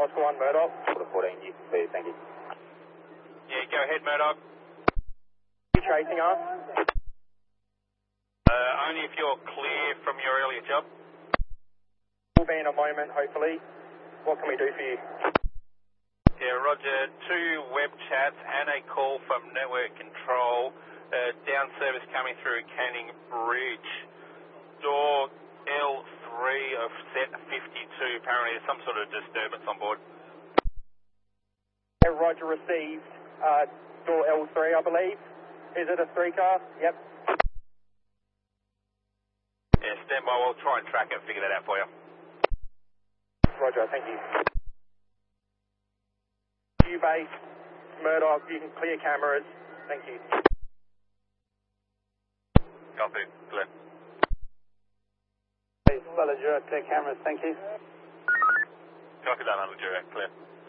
Oscar 1 Murdoch. For the 14, please, thank you. Yeah, go ahead, Murdoch. You tracing us? Only if you're clear from your earlier job. We'll be in a moment, hopefully. What can we do for you? Yeah, Roger. 2 web chats and a call from network control. Down service coming through Canning Bridge. Door L3 of set 52. Apparently there's some sort of disturbance on board. Roger, received. Door L3, I believe. Is it a 3 car? Yep. Yeah, stand by. We'll try and track it and figure that out for you. Roger, thank you. U-base, Murdoch, you can clear cameras. Thank you. Copy. Clear. Please, Bella Jura, clear cameras. Thank you. Copy that, Bella Jura. Clear.